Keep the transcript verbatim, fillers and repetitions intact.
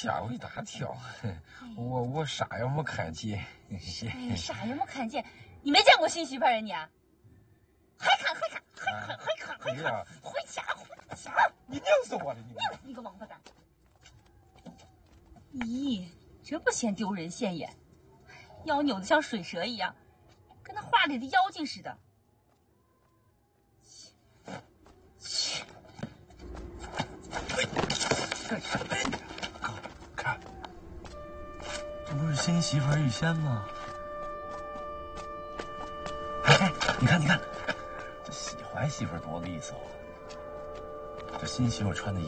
吓我一大跳，我我啥也没看见。 哎，啥也没看见，你没见过新媳妇人你？还看还看还看还看还看，回家回家！ 你拧死我了你！ 你个王八蛋！咦，这不嫌丢人现眼，腰扭得像水蛇一样，跟那画里的妖精似的。切！ 看，这不是新媳妇玉仙吗？哎，你看，你看，这喜欢媳妇多利索，这新媳妇穿的。